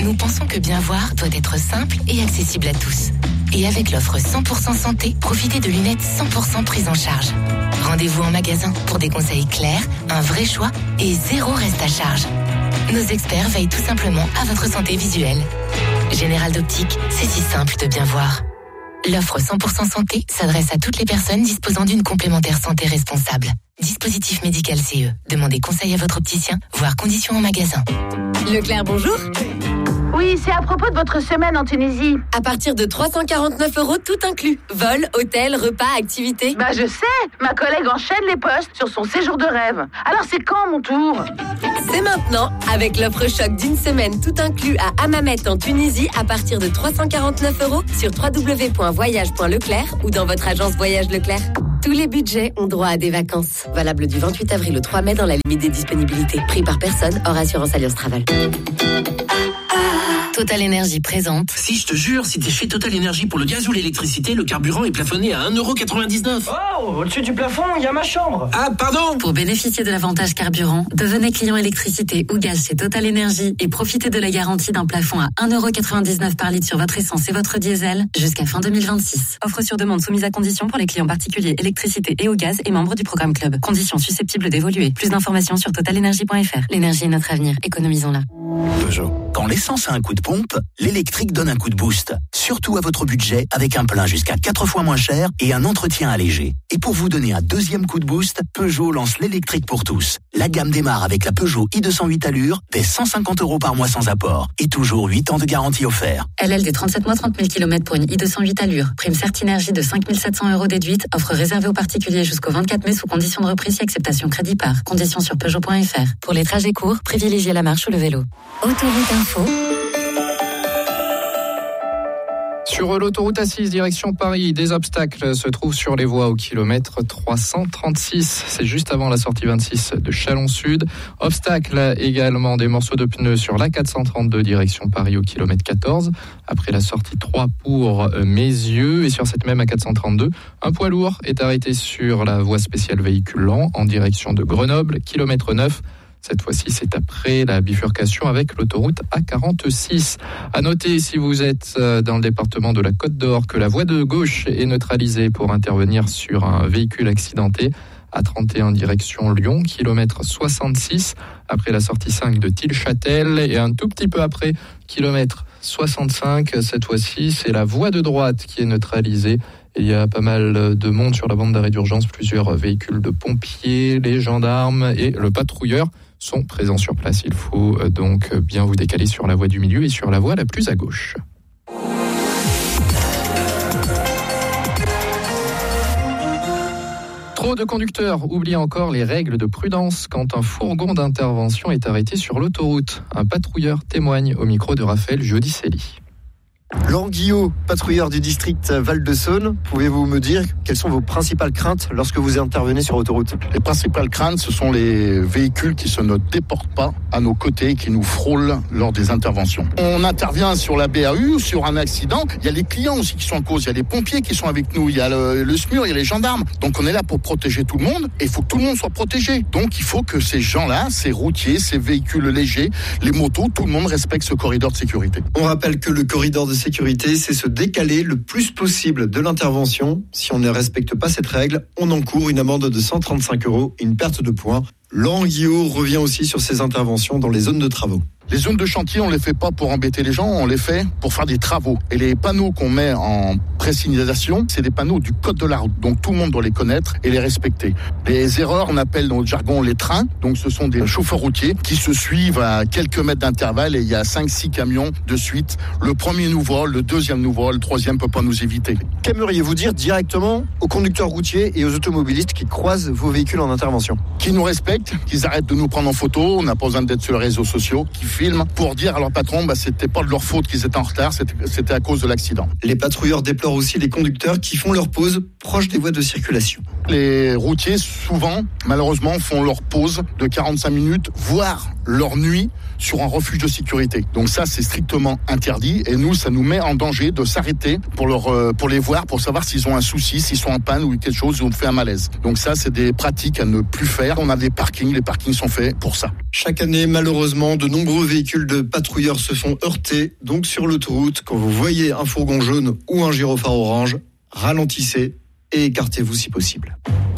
Nous pensons que bien voir doit être simple et accessible à tous. Et avec l'offre 100% santé, profitez de lunettes 100% prises en charge. Rendez-vous en magasin pour des conseils clairs, un vrai choix et zéro reste à charge. Nos experts veillent tout simplement à votre santé visuelle. Général d'Optique, c'est si simple de bien voir. L'offre 100% santé s'adresse à toutes les personnes disposant d'une complémentaire santé responsable. Dispositif médical CE. Demandez conseil à votre opticien, voire conditions en magasin. Leclerc, bonjour. Oui, c'est à propos de votre semaine en Tunisie. À partir de 349 € tout inclus. Vol, hôtel, repas, activités. Bah je sais, ma collègue enchaîne les postes sur son séjour de rêve. Alors c'est quand mon tour? C'est maintenant, avec l'offre choc d'une semaine tout inclus à Hammamet en Tunisie à partir de 349 € sur www.voyage.leclerc ou dans votre agence Voyage Leclerc. Tous les budgets ont droit à des vacances. Valable du 28 avril au 3 mai dans la limite des disponibilités. Prix par personne, hors assurance Alliance Travel. Total Énergie présente. Si je te jure, si t'es chez Total Énergie pour le gaz ou l'électricité, le carburant est plafonné à 1,99 €. Oh, au-dessus du plafond, il y a ma chambre. Ah, pardon. Pour bénéficier de l'avantage carburant, devenez client électricité ou gaz chez Total Énergie et profitez de la garantie d'un plafond à 1,99 € par litre sur votre essence et votre diesel jusqu'à fin 2026. Offre sur demande soumise à condition pour les clients particuliers électricité et au gaz et membres du programme Club. Conditions susceptibles d'évoluer. Plus d'informations sur totalenergie.fr. L'énergie est notre avenir. Économisons-la. Peugeot. Quand l'essence a un coup de pompe, l'électrique donne un coup de boost. Surtout à votre budget, avec un plein jusqu'à 4 fois moins cher et un entretien allégé. Et pour vous donner un deuxième coup de boost, Peugeot lance l'électrique pour tous. La gamme démarre avec la Peugeot i208 Allure, dès 150 € par mois sans apport. Et toujours 8 ans de garantie offert. LL des 37 mois, 30 000 km pour une i208 Allure. Prime Certinergie de 5 700 € déduite. Offre réservée aux particuliers jusqu'au 24 mai sous condition de reprise et acceptation crédit par. Conditions sur Peugeot.fr. Pour les trajets courts, privilégiez la marche ou le vélo. Autoroute Info. Sur l'autoroute A6 direction Paris, des obstacles se trouvent sur les voies au kilomètre 336. C'est juste avant la sortie 26 de Chalon-Sud. Obstacles également, des morceaux de pneus sur la 432 direction Paris au kilomètre 14. Après la sortie 3 pour Mézieux. Et sur cette même A432, un poids lourd est arrêté sur la voie spéciale véhicule lent en direction de Grenoble, kilomètre 9. Cette fois-ci, c'est après la bifurcation avec l'autoroute A46. À noter, si vous êtes dans le département de la Côte d'Or, que la voie de gauche est neutralisée pour intervenir sur un véhicule accidenté. A31 direction Lyon, kilomètre 66, après la sortie 5 de Tilchâtel. Et un tout petit peu après, kilomètre 65, cette fois-ci, c'est la voie de droite qui est neutralisée. Et il y a pas mal de monde sur la bande d'arrêt d'urgence, plusieurs véhicules de pompiers, les gendarmes et le patrouilleur sont présents sur place. Il faut donc bien vous décaler sur la voie du milieu et sur la voie la plus à gauche. Trop de conducteurs oublient encore les règles de prudence quand un fourgon d'intervention est arrêté sur l'autoroute. Un patrouilleur témoigne au micro de Raphaël Giudicelli. Laurent Guillot, patrouilleur du district Val-de-Saône, pouvez-vous me dire quelles sont vos principales craintes lorsque vous intervenez sur l'autoroute ? Les principales craintes, ce sont les véhicules qui ne déportent pas à nos côtés, qui nous frôlent lors des interventions. On intervient sur la BAU, sur un accident, il y a les clients aussi qui sont en cause, il y a les pompiers qui sont avec nous, il y a le SMUR, il y a les gendarmes. Donc on est là pour protéger tout le monde et il faut que tout le monde soit protégé. Donc il faut que ces gens-là, ces routiers, ces véhicules légers, les motos, tout le monde respecte ce corridor de sécurité. On rappelle que le corridor de sécurité, c'est se décaler le plus possible de l'intervention. Si on ne respecte pas cette règle, on encourt une amende de 135 € et une perte de points. Laurent Guillot revient aussi sur ces interventions dans les zones de travaux. Les zones de chantier, on les fait pas pour embêter les gens, on les fait pour faire des travaux. Et les panneaux qu'on met en pré-signalisation, c'est des panneaux du code de la route. Donc tout le monde doit les connaître et les respecter. Les erreurs, on appelle dans le jargon les trains. Donc ce sont des chauffeurs routiers qui se suivent à quelques mètres d'intervalle et il y a 5-6 camions de suite. Le premier nous vole, le deuxième nous vole, le troisième peut pas nous éviter. Qu'aimeriez-vous dire directement aux conducteurs routiers et aux automobilistes qui croisent vos véhicules en intervention ? Qui nous respectent, qu'ils arrêtent de nous prendre en photo, on n'a pas besoin d'être sur les réseaux sociaux, qui filment pour dire à leur patron c'était pas de leur faute qu'ils étaient en retard, c'était à cause de l'accident. Les patrouilleurs déplorent aussi les conducteurs qui font leur pause proche des voies de circulation. Les routiers, souvent, malheureusement, font leur pause de 45 minutes, voire leur nuit sur un refuge de sécurité. Donc ça, c'est strictement interdit et nous, ça nous met en danger de s'arrêter pour les voir, pour savoir s'ils ont un souci, s'ils sont en panne ou quelque chose, ou ont fait un malaise. Donc ça, c'est des pratiques à ne plus faire. On a des parkings, les parkings sont faits pour ça. Chaque année, malheureusement, de nombreux véhicules de patrouilleurs se font heurter. Donc sur l'autoroute, quand vous voyez un fourgon jaune ou un gyrophare orange, ralentissez et écartez-vous si possible.